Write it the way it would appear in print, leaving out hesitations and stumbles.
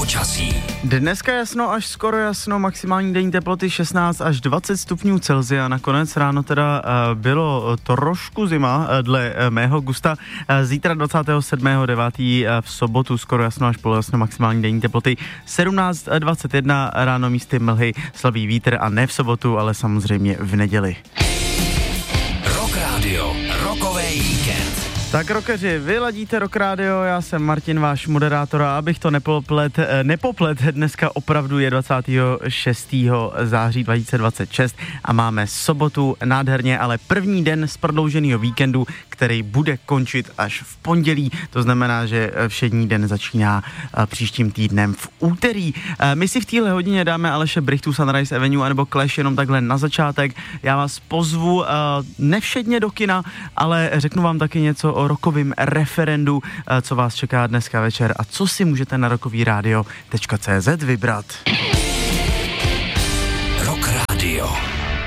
počasí. Dneska jasno až skoro jasno, maximální denní teploty 16 až 20 stupňů Celsia. Nakonec ráno teda bylo trošku zima dle mého gusta. Zítra 27.9. v sobotu skoro jasno až polojasno, maximální denní teploty 17-21, ráno místy mlhy, slabý vítr a ne v sobotu, ale samozřejmě v neděli. Rock Radio, rokový víkend. Tak rockeři, vy ladíte Rock Radio, já jsem Martin, váš moderátor, a abych to nepoplet, dneska opravdu je 26. září 2026 a máme sobotu, nádherně, ale první den z prodlouženého víkendu, který bude končit až v pondělí, to znamená, že všední den začíná příštím týdnem v úterý. My si v téhle hodině dáme Aleše Brychtu, Sunrise Avenue anebo Clash jenom takhle na začátek. Já vás pozvu nevšedně do kina, ale řeknu vám taky něco o rockovým referendu, co vás čeká dneska večer a co si můžete na rockovyradio.cz vybrat.